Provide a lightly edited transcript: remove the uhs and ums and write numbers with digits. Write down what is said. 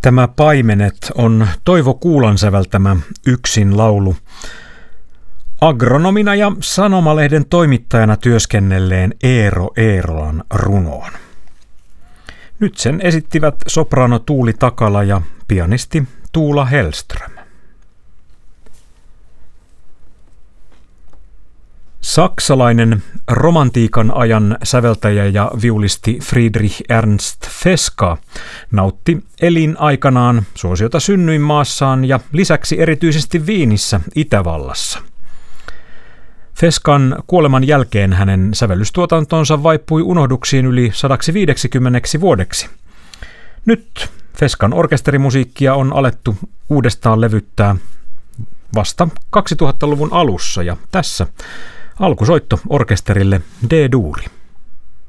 Tämä Paimenet on Toivo Kuulan säveltämä yksin laulu. Agronomina ja Sanomalehden toimittajana työskennelleen Eero Eerolan runoon. Nyt sen esittivät soprano Tuuli Takala ja pianisti Tuula Hellström. Saksalainen romantiikan ajan säveltäjä ja viulisti Friedrich Ernst Feska nautti elinaikanaan suosiota synnyinmaassaan ja lisäksi erityisesti Viinissä, Itävallassa. Feskan kuoleman jälkeen hänen sävellystuotantonsa vaippui unohduksiin yli 150 vuodeksi. Nyt Feskan orkesterimusiikkia on alettu uudestaan levyttää vasta 2000-luvun alussa ja tässä alkusoitto orkesterille D-duuri.